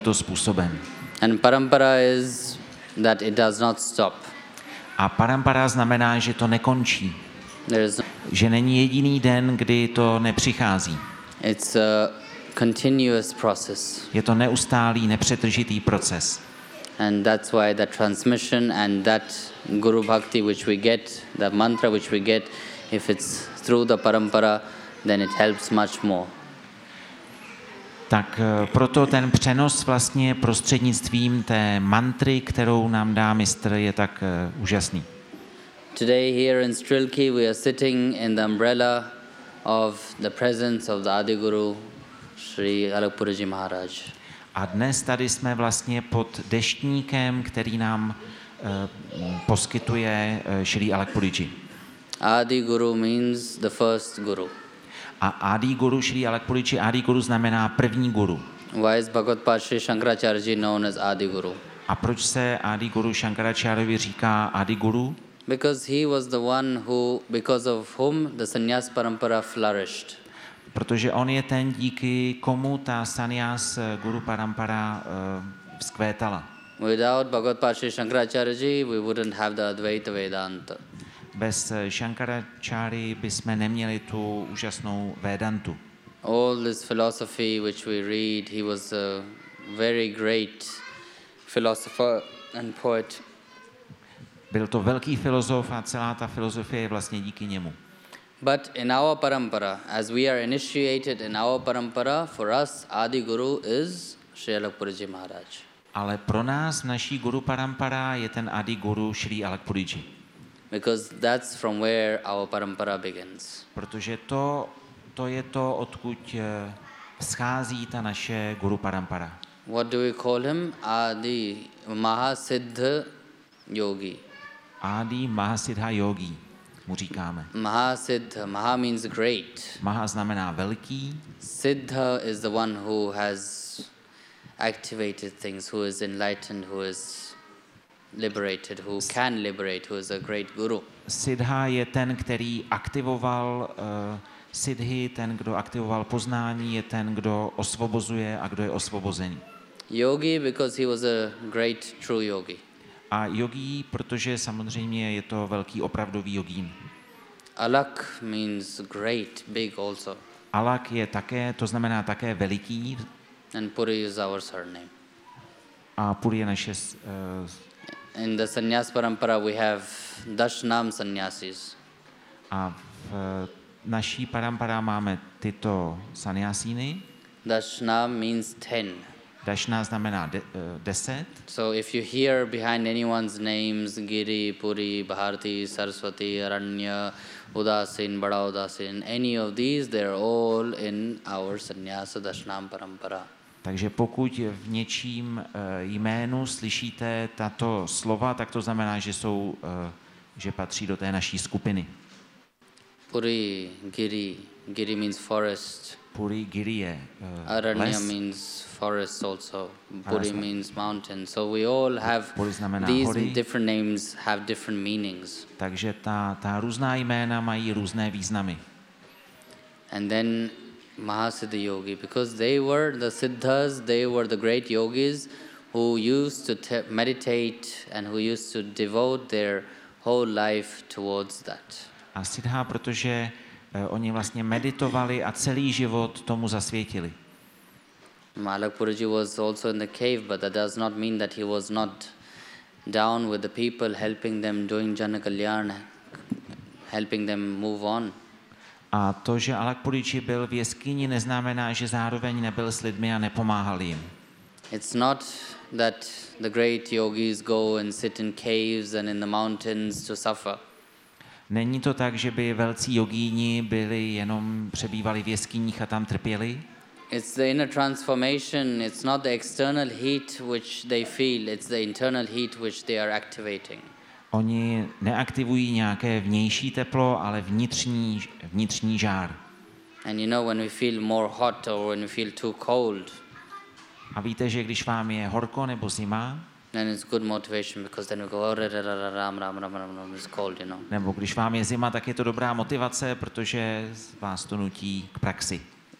způsobem. And parampara is that it does not stop. A parampara znamená, že to nekončí. There is Že není jediný den, kdy to nepřichází. It's a continuous process. Je to neustálý, nepřetržitý proces. And that's why the transmission and that Guru Bhakti which we get, the mantra which we get, if it's through the parampara, then it helps much more. Tak proto ten přenos vlastně prostřednictvím té mantry, kterou nám dá mistr, je tak úžasný. Today here in Strilki we are sitting in the umbrella of the presence of the Adi Guru, Sri Alakpurji Maharaj. A dnes tady jsme vlastně pod deštníkem, který nám poskytuje Sri Alakpurji. Adi Guru means the first Guru. A Adi Guru, Sri Alakpurji, Adi Guru znamená první guru. Why is Bhagavad Pacha Shankaracharya ji known as Adi Guru? A proč se Adi Guru Shankaracharyovi říká Adi Guru? Because he was the one who, because of whom the sannyas parampara flourished. Protože on je ten, díky komu ta sannyas guru parampara vzkvétala. Without Bhagavad Pacha Shankaracharya ji, we wouldn't have the Advaita Vedanta. Bez Shankaracharya bychom neměli tu úžasnou Vedantu. All this philosophy which we read, he was a very great philosopher and poet. Byl to velký filozof a celá ta filozofie je vlastně díky němu. But in our parampara, as we are initiated in our parampara, for us Adi Guru is Sri Alakpurji Maharaj. Ale pro nás v naší guru parampara je ten Adi Guru Sri Alakpurji. Because that's from where our parampara begins. Protože to je to, odkud schází ta naše guru parampara. What do we call him? Adi Mahasiddha Yogi. Adi Mahasiddha Yogi mu říkáme. Mahasiddha, Maha means great. Maha znamená velký. Siddha is the one who has activated things, who is enlightened, who is liberated, who can liberate, who is a great guru. Siddha je ten, který aktivoval siddhi, ten, kdo aktivoval poznání, je ten, kdo osvobozuje a kdo je osvobozený. Yogi, because he was a great true yogi. A yogi, protože samozřejmě je to velký opravdový jogín. Alak means great, big also. Alak je také, to znamená také veliký. And Puri is our surname. A Puri je naše... In the sannyas parampara we have Dashnam sannyasis. A v naší parampara máme tyto sannyasíny. Dashnam means 10. Dashna znamená 10. So if you hear behind anyone's names Giri, Puri, Bharti, Saraswati, Aranya, Udasin, Bada Udasin, any of these, they're all in our sannyasa Dashnam parampara. Takže pokud v něčím jménu slyšíte tato slova, tak to znamená, že patří do té naší skupiny. Puri, Giri means forest. Puri, Giri je Aranya les. means forest also. Puri means mountain. So we all have these hory. different names have different meanings. Takže ta různá jména mají různé významy. And then Mahasiddha Yogi, because they were the Siddhas, they were the great yogis who used to meditate and who used to devote their whole life towards that. A Siddha, protože oni vlastně meditovali a celý život tomu zasvětili. Alakpurji was also in the cave, but that does not mean that he was not down with the people, helping them, doing Jana Kalyan, helping them move on. A to, že Alakpurji byl v jeskyni, neznamená, že zároveň nebyl s lidmi a nepomáhal jim. It's not that the great yogis go and sit in caves and in the mountains to suffer. Není to tak, že by velcí jogíni přebývali v jeskyních a tam trpěli. It's the inner transformation, it's not the external heat which they feel, it's the internal heat which they are activating. Oni neaktivují nějaké vnější teplo, ale vnitřní žár. And you know, when we feel more hot or when we feel too cold, a víte, že když vám je horko nebo zima, then it's good motivation, because then we go, oh, ram, it's cold, you know. Nebo když vám je zima, tak je to dobrá motivace, protože vás to nutí k praxi.